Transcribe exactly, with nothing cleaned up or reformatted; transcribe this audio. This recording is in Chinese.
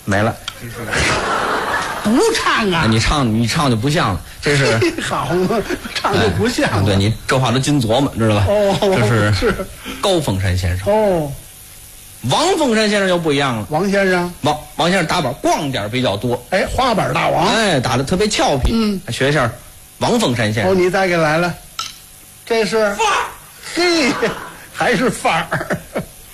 没了。 不唱啊！ 你唱你唱就不像了，这是好嘛，唱就不像了。 哎、对你这话都金琢磨，知道吧？ 哦， 这是是高凤山先生。 哦， 王凤山先生就不一样了。 王先生， 王王先生打板光点比较多， 哎，花板大王， 哎，打得特别俏皮。 嗯， 学一下王凤山先生。 哦，你再给来了，这是范儿， 嘿，还是范儿。